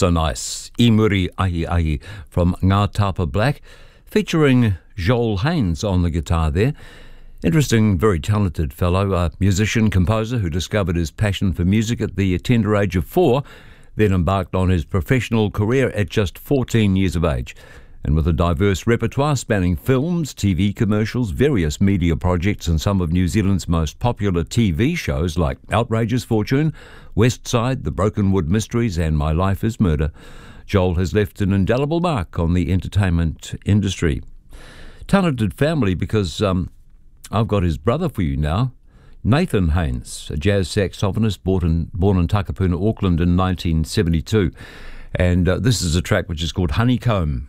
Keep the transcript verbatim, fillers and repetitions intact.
So nice. I Muri Ahi Ahi from Ngā Tapa Black, featuring Joel Haynes on the guitar there. Interesting, very talented fellow, a musician, composer who discovered his passion for music at the tender age of four, then embarked on his professional career at just fourteen years of age. And with a diverse repertoire spanning films, T V commercials, various media projects and some of New Zealand's most popular T V shows like Outrageous Fortune, West Side, The Brokenwood Mysteries and My Life is Murder, Joel has left an indelible mark on the entertainment industry. Talented family because um, I've got his brother for you now, Nathan Haynes, a jazz saxophonist born in, born in Takapuna, Auckland in nineteen seventy-two. And uh, this is a track which is called Honeycomb.